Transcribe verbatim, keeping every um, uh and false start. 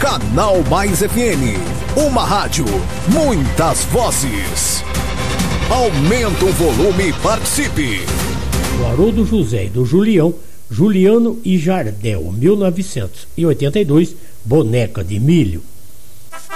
Canal Mais F M. Uma rádio, muitas vozes. Aumenta o volume e participe. Do Haroldo José e do Julião, Juliano e Jardel, mil novecentos e oitenta e dois, Boneca de Milho.